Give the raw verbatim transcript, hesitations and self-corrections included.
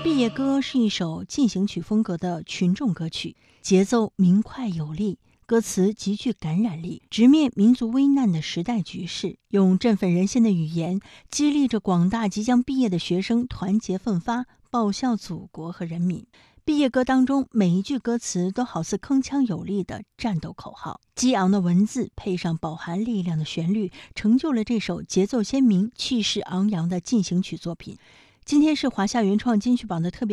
毕业歌是一首进行曲风格的群众歌曲，节奏明快有力，歌词极具感染力，直面民族危难的时代局势，用振奋人心的语言激励着广大即将毕业的学生团结奋发，报效祖国和人民。毕业歌当中每一句歌词都好似铿锵有力的战斗口号，激昂的文字配上饱含力量的旋律，成就了这首节奏鲜明、气势昂扬的进行曲作品。今天是华夏原创金曲榜的特别